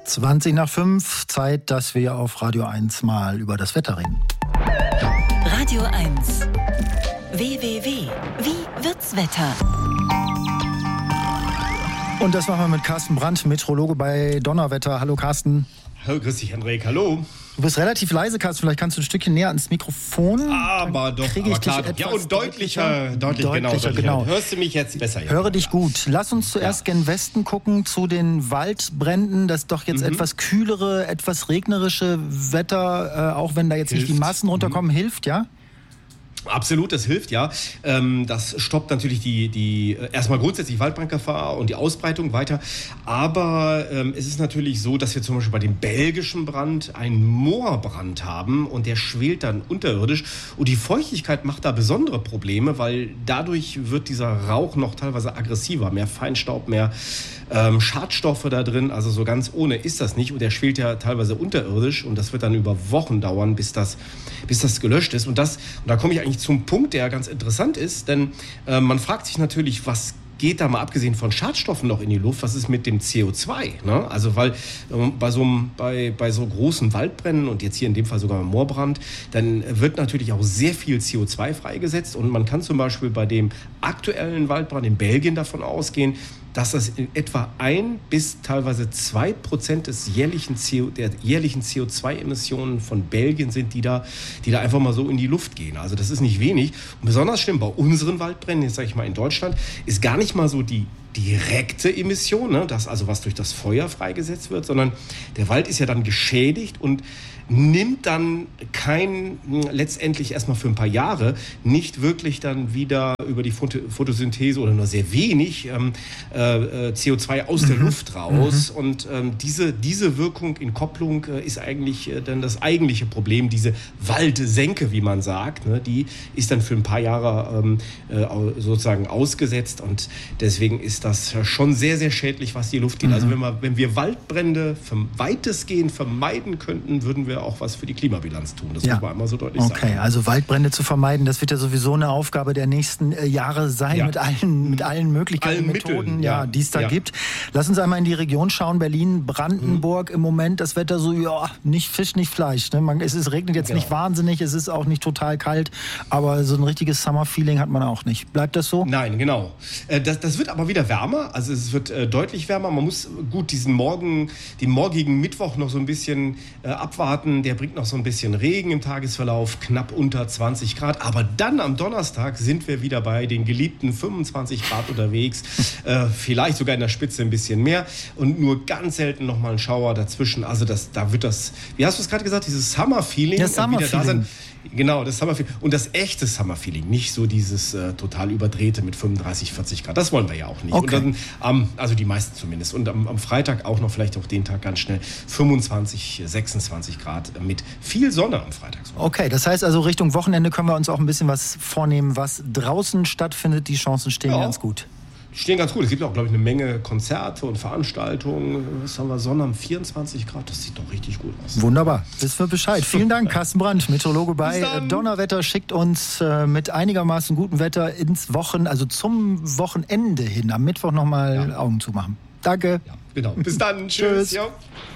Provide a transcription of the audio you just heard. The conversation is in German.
20:20, Zeit, dass wir auf Radio 1 mal über das Wetter reden. Radio 1. WWW. Wie wird's Wetter? Und das machen wir mit Carsten Brandt, Meteorologe bei Donnerwetter. Hallo Carsten. Hallo, grüß dich, Hendrik. Hallo. Du bist relativ leise, Carsten. Vielleicht kannst du ein Stückchen näher ans Mikrofon. Aber doch, aber klar. Ja, und deutlicher, genau. Hörst du mich jetzt besser? Ja, höre dich gut. Lass uns zuerst gen Westen gucken zu den Waldbränden. Das doch jetzt etwas kühlere, etwas regnerische Wetter, auch wenn da jetzt nicht die Massen runterkommen, hilft, ja? Absolut, das hilft, ja. Das stoppt natürlich die erstmal grundsätzlich Waldbrandgefahr und die Ausbreitung weiter. Aber es ist natürlich so, dass wir zum Beispiel bei dem belgischen Brand einen Moorbrand haben und der schwelt dann unterirdisch. Und die Feuchtigkeit macht da besondere Probleme, weil dadurch wird dieser Rauch noch teilweise aggressiver. Mehr Feinstaub, mehr Schadstoffe da drin. Also so ganz ohne ist das nicht. Und der schwelt ja teilweise unterirdisch und das wird dann über Wochen dauern, bis das gelöscht ist. Und da komme ich eigentlich zum Punkt, der ganz interessant ist, denn man fragt sich natürlich, was geht da mal abgesehen von Schadstoffen noch in die Luft, was ist mit dem CO2? Ne? Also weil bei so großen Waldbränden und jetzt hier in dem Fall sogar beim Moorbrand, dann wird natürlich auch sehr viel CO2 freigesetzt und man kann zum Beispiel bei dem aktuellen Waldbrand in Belgien davon ausgehen, dass das in etwa 1 bis teilweise 2% der jährlichen CO2-Emissionen von Belgien sind, die da einfach mal so in die Luft gehen. Also das ist nicht wenig. Und besonders schlimm bei unseren Waldbränden, jetzt sage ich mal in Deutschland, ist gar nicht mal so die direkte Emission, ne, das also was durch das Feuer freigesetzt wird, sondern der Wald ist ja dann geschädigt und nimmt dann letztendlich erstmal für ein paar Jahre nicht wirklich dann wieder über die Photosynthese oder nur sehr wenig CO2 aus der Luft raus. Und diese Wirkung in Kopplung ist eigentlich dann das eigentliche Problem. Diese Waldsenke, wie man sagt, ne, die ist dann für ein paar Jahre sozusagen ausgesetzt und deswegen ist das schon sehr, sehr schädlich, was die Luft geht. Also wenn wir Waldbrände weitestgehend vermeiden könnten, würden wir auch was für die Klimabilanz tun. Das muss man einmal so deutlich sagen. Okay, also Waldbrände zu vermeiden, das wird ja sowieso eine Aufgabe der nächsten Jahre sein, mit allen Möglichkeiten, Methoden, die es da gibt. Lass uns einmal in die Region schauen, Berlin, Brandenburg im Moment, das Wetter so, nicht Fisch, nicht Fleisch. Ne? Es regnet jetzt nicht wahnsinnig, es ist auch nicht total kalt, aber so ein richtiges Summer-Feeling hat man auch nicht. Bleibt das so? Nein, genau. Das wird aber wieder wärmer, also es wird deutlich wärmer. Man muss gut den morgigen Mittwoch noch so ein bisschen abwarten. Der bringt noch so ein bisschen Regen im Tagesverlauf, knapp unter 20 Grad. Aber dann am Donnerstag sind wir wieder bei den geliebten 25 Grad unterwegs. Vielleicht sogar in der Spitze ein bisschen mehr. Und nur ganz selten nochmal ein Schauer dazwischen. Also da wird das, wie hast du es gerade gesagt, dieses Summer-Feeling. Das Summer-Feeling. Genau, das Summer-Feeling. Und das echte Summer-Feeling, nicht so dieses total überdrehte mit 35, 40 Grad. Das wollen wir ja auch nicht. Okay. Und dann, also die meisten zumindest. Und am Freitag auch noch, vielleicht auch den Tag ganz schnell, 25, 26 Grad mit viel Sonne am Freitag. Okay, das heißt also Richtung Wochenende können wir uns auch ein bisschen was vornehmen, was draußen stattfindet. Die Chancen stehen ganz gut. Stehen ganz gut. Es gibt auch, glaube ich, eine Menge Konzerte und Veranstaltungen. Was haben wir? Sonne am 24 Grad. Das sieht doch richtig gut aus. Wunderbar. Wissen wir Bescheid. Vielen Dank, Carsten Brandt, Meteorologe bei Donnerwetter, schickt uns mit einigermaßen gutem Wetter zum Wochenende hin. Am Mittwoch nochmal Augen zumachen. Danke. Ja, genau. Bis dann. Tschüss. Ja.